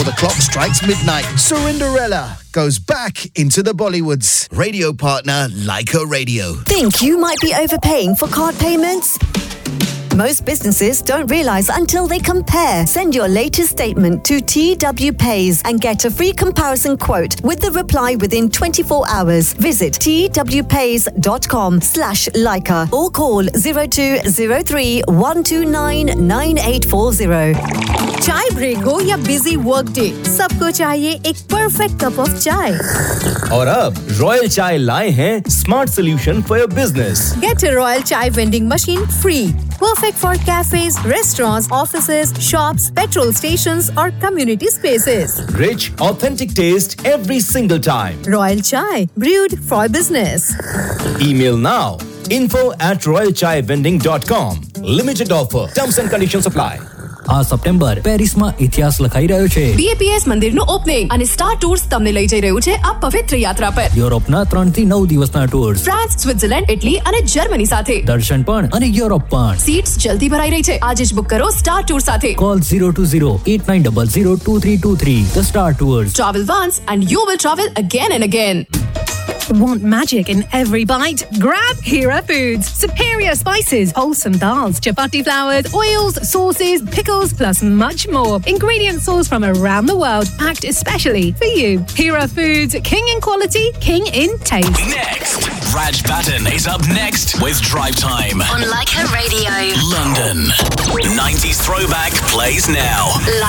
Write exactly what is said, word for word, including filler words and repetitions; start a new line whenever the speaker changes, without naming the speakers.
The clock strikes midnight. Cinderella goes back into the Bollywoods. Radio partner Leica Radio.
Think you might be overpaying for card payments? Most businesses don't realise until they compare. Send your latest statement to T W Pays and get a free comparison quote with the reply within twenty-four hours. Visit twpays.com slash Leica or call zero two zero three one two nine nine eight four zero.
चाय break हो या busy work day, सबको चाहिए एक perfect cup of चाय।
और अब royal चाय लाए हैं smart solution for your business.
Get a Royal Chai vending machine free. Perfect for cafes, restaurants, offices, shops, petrol stations or community spaces.
Rich, authentic taste every single time.
Royal Chai, brewed for business.
Email now. info at royal chai vending dot com. Limited offer. Terms and conditions apply.
આ September પેરિસમાં ઇતિહાસ લખાઈ રહ્યો છે.
B A P S મંદિરનું opening અને star tours તમને લઈ જઈ રહ્યું છે આ પવિત્ર યાત્રા પર.
યુરોપના ત્રણ થી નવ દિવસના ટૂર્સ.
ફ્રાન્સ, સ્વિટ્ઝરલેન્ડ, ઇટલી અને જર્મની સાથે.
દર્શન પણ અને યુરોપ પણ.
સીટ્સ જલ્દી ભરાઈ રહી છે. આજે જ બુક કરો સ્ટાર ટૂર સાથે.
Call zero two zero eight nine zero zero two three two three. The Star Tours.
Travel once and you will travel again and again.
Want magic in every bite? Grab Hera Foods. Superior spices, wholesome dals, chapati flours, oils, sauces, pickles, plus much more. Ingredients sourced from around the world, packed especially for you. Hera Foods, king in quality, king in taste.
Next, Raj Batten is up next with Drive Time
On Leica Radio.
London. nineties throwback plays now.